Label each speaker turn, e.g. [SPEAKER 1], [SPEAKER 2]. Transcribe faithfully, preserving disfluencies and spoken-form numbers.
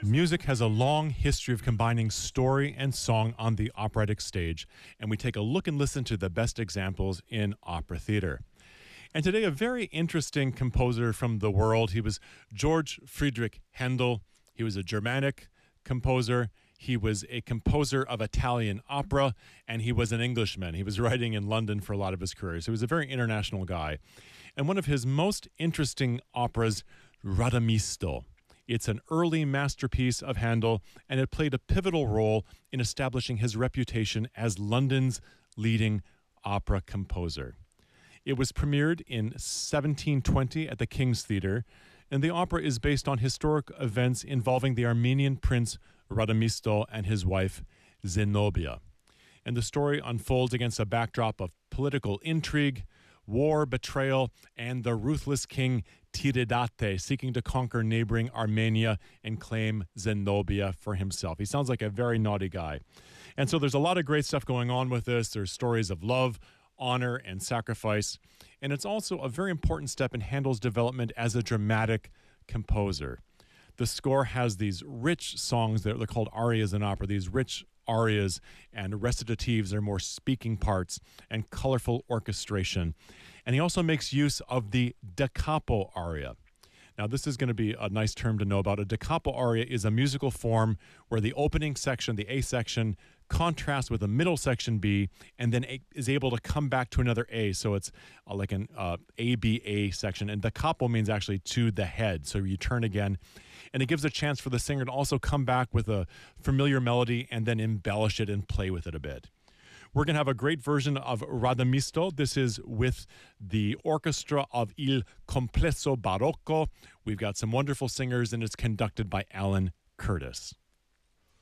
[SPEAKER 1] Music has a long history of combining story and song on the operatic stage, and we take a look and listen to the best examples in opera theater. And today, a very interesting composer from the world. He was George Friedrich Handel. He was a Germanic composer. He was a composer of Italian opera, and he was an Englishman. He was writing in London for a lot of his career. So he was a very international guy. And one of his most interesting operas, Radamisto. It's an early masterpiece of Handel, and it played a pivotal role in establishing his reputation as London's leading opera composer. It was premiered in seventeen twenty at the King's Theatre, and the opera is based on historic events involving the Armenian prince Radamisto and his wife Zenobia. And the story unfolds against a backdrop of political intrigue, war, betrayal, and the ruthless king Tiridate seeking to conquer neighboring Armenia and claim Zenobia for himself. He sounds like a very naughty guy. And so there's a lot of great stuff going on with this. There's stories of love, honor, and sacrifice. And it's also a very important step in Handel's development as a dramatic composer. The score has these rich songs that are called arias in opera, these rich arias and recitatives are more speaking parts and colorful orchestration. And he also makes use of the da capo aria. Now, this is going to be a nice term to know about. A da capo aria is a musical form where the opening section, the A section, contrasts with the middle section B, and then is able to come back to another A. So it's uh, like an uh, A B A section. And da capo means actually to the head. So you turn again. And it gives a chance for the singer to also come back with a familiar melody and then embellish it and play with it a bit. We're going to have a great version of Radamisto. This is with the orchestra of Il Complesso Barocco. We've got some wonderful singers, and it's conducted by Alan Curtis.